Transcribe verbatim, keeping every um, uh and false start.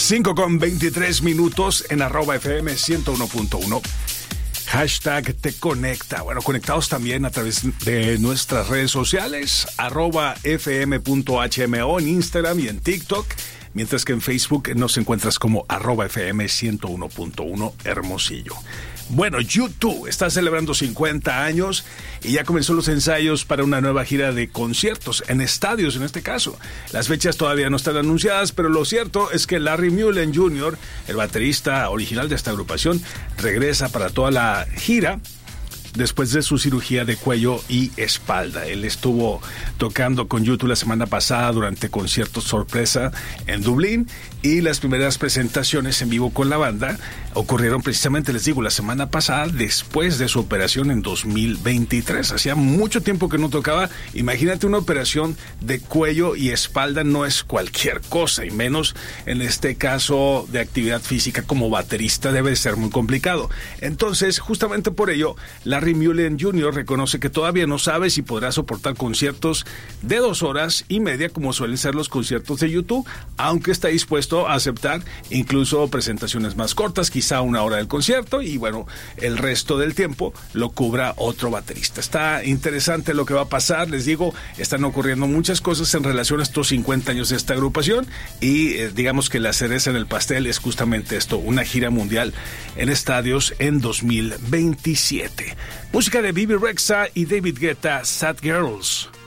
cinco con veintitrés minutos en arroba F M ciento uno punto uno. Hashtag te conecta. Bueno, conectados también a través de nuestras redes sociales, arroba fm.hmo en Instagram y en TikTok, mientras que en Facebook nos encuentras como arroba F M ciento uno punto uno Hermosillo. Bueno, U dos está celebrando cincuenta años y ya comenzó los ensayos para una nueva gira de conciertos, en estadios en este caso. Las fechas todavía no están anunciadas, pero lo cierto es que Larry Mullen junior, el baterista original de esta agrupación, regresa para toda la gira después de su cirugía de cuello y espalda. Él estuvo tocando con U dos la semana pasada durante conciertos sorpresa en Dublín, y las primeras presentaciones en vivo con la banda ocurrieron precisamente, les digo, la semana pasada, después de su operación en dos mil veintitrés. Hacía mucho tiempo que no tocaba. Imagínate, una operación de cuello y espalda no es cualquier cosa, y menos en este caso de actividad física como baterista debe ser muy complicado. Entonces, justamente por ello, Larry Mullen junior reconoce que todavía no sabe si podrá soportar conciertos de dos horas y media como suelen ser los conciertos de U dos, aunque está dispuesto a aceptar incluso presentaciones más cortas, quizá una hora del concierto, y bueno, el resto del tiempo lo cubra otro baterista. Está interesante lo que va a pasar. Les digo, están ocurriendo muchas cosas en relación a estos cincuenta años de esta agrupación, y eh, digamos que la cereza en el pastel es justamente esto, una gira mundial en estadios en dos mil veintisiete. Música de Bebe Rexha y David Guetta, Sad Girls.